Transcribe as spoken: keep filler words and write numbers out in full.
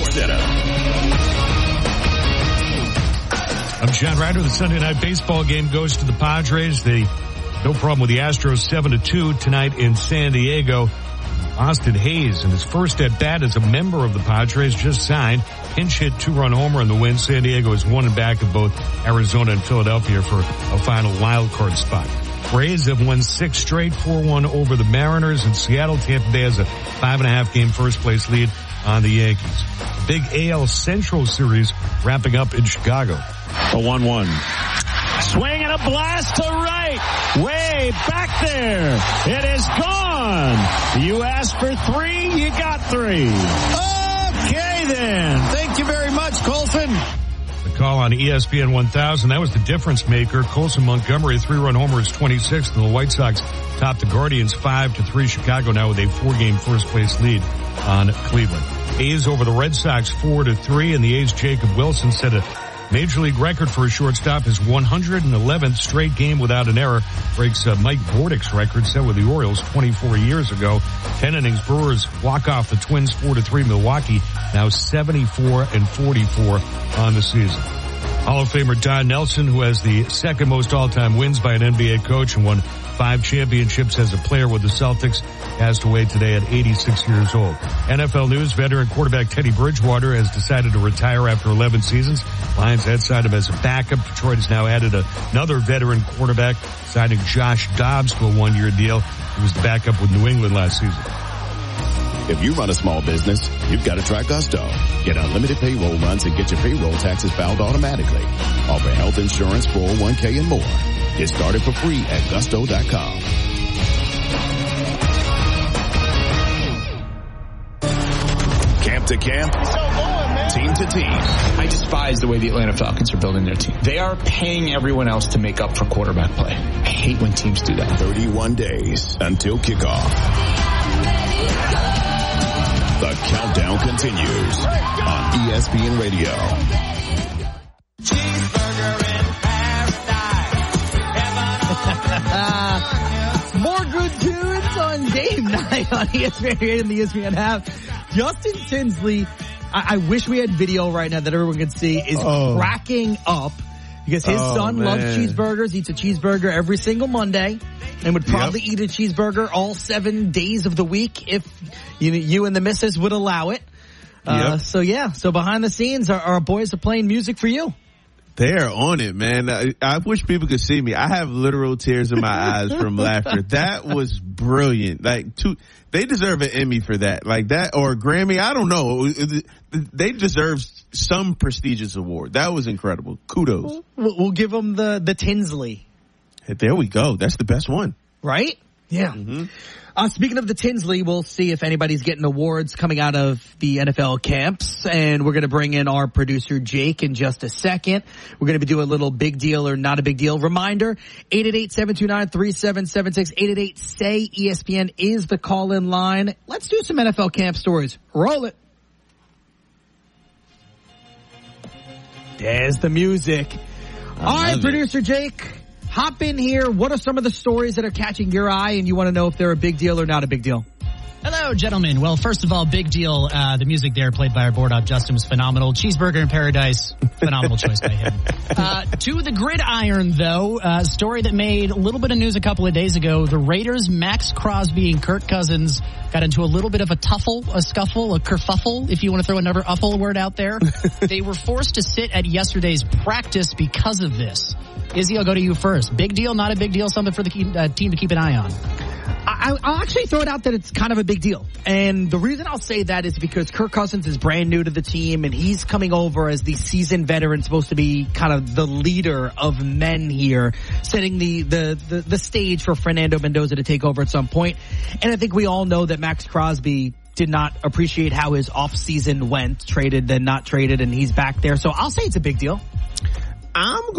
Sports Center. I'm John Ryder. The Sunday night baseball game goes to the Padres. They no problem with the Astros seven to two tonight in San Diego. Austin Hayes, in his first at bat as a member of the Padres, just signed. Pinch hit two-run homer in the win. San Diego is one and back of both Arizona and Philadelphia for a final wild card spot. Braves have won six straight, four one over the Mariners. In Seattle, Tampa Bay has a five and a half game first place lead on the Yankees. Big A L Central Series wrapping up in Chicago. A one one. Swing and a blast to right. Way back there. It is gone. You asked for three, you got three. Okay then. Thank you very much, Colson. The call on E S P N one thousand, that was the difference maker. Colson Montgomery, a three-run homer, is twenty-sixth, and the White Sox top the Guardians five to three. Chicago now with a four-game first-place lead on Cleveland. A's over the Red Sox four to three, and the A's Jacob Wilson set a Major League record for a shortstop, his one hundred eleventh straight game without an error, breaks uh, Mike Bordick's record set with the Orioles twenty-four years ago. Ten innings, Brewers walk off the Twins four to three. Milwaukee now seventy-four and forty-four on the season. Hall of Famer Don Nelson, who has the second most all-time wins by an N B A coach and won five championships as a player with the Celtics, passed away today at eighty-six years old. N F L news, veteran quarterback Teddy Bridgewater has decided to retire after eleven seasons. Lions had signed him as a backup. Detroit has now added a, another veteran quarterback, signing Josh Dobbs to a one-year deal. He was the backup with New England last season. If you run a small business, you've got to try Gusto. Get unlimited payroll runs and get your payroll taxes filed automatically. Offer health insurance, four oh one k, and more. Get started for free at gusto dot com. Camp to camp, team to team. I despise the way the Atlanta Falcons are building their team. They are paying everyone else to make up for quarterback play. I hate when teams do that. thirty-one days until kickoff. The countdown continues on E S P N Radio. Cheeseburger in paradise. More good tunes on game night on E S P N and the E S P N app. Justin Tinsley, I, I wish we had video right now that everyone could see, is oh. cracking up because his oh, son man. loves cheeseburgers, eats a cheeseburger every single Monday, and would probably yep. eat a cheeseburger all seven days of the week if you, you and the missus would allow it. Uh, yep. So yeah, so behind the scenes, our, our boys are playing music for you. They're on it, man. I, I wish people could see me. I have literal tears in my eyes from laughter. That was brilliant. Like, two, they deserve an Emmy for that. Like that, or a Grammy. I don't know. They deserve some prestigious award. That was incredible. Kudos. We'll, we'll give them the, the Tinsley. Hey, there we go. That's the best one. Right? Yeah. Mm-hmm. Uh, speaking of the Tinsley, we'll see if anybody's getting awards coming out of the N F L camps, and we're going to bring in our producer Jake in just a second. We're going to be doing a little big deal or not a big deal. Reminder, eight eight eight, seven two nine, three seven seven six, eight eight eight, S A Y, E S P N is the call-in line. Let's do some N F L camp stories. Roll it. There's the music. All right, producer Jake. Hop in here. What are some of the stories that are catching your eye and you want to know if they're a big deal or not a big deal? Hello, gentlemen. Well, first of all, big deal. Uh, the music there played by our board op, Justin, was phenomenal. Cheeseburger in Paradise, phenomenal choice by him. Uh, to the gridiron, though, uh, story that made a little bit of news a couple of days ago. The Raiders, Max Crosby and Kirk Cousins got into a little bit of a tuffle, a scuffle, a kerfuffle, if you want to throw another uffle word out there. They were forced to sit at yesterday's practice because of this. Izzy, I'll go to you first. Big deal, not a big deal, something for the uh, team to keep an eye on. I, I'll actually throw it out that it's kind of a big deal. And the reason I'll say that is because Kirk Cousins is brand new to the team, and he's coming over as the seasoned veteran, supposed to be kind of the leader of men here, setting the, the, the, the stage for Fernando Mendoza to take over at some point. And I think we all know that Max Crosby did not appreciate how his offseason went, traded then not traded, and he's back there. So I'll say it's a big deal. I'm